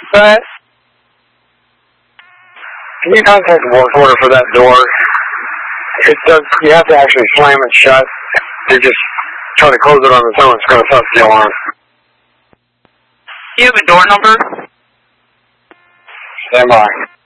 But can you contact the work order for that door? It does. You have to actually slam it shut. You just try to close it on its own. It's going to set the alarm. Do you have a door number? Stand by.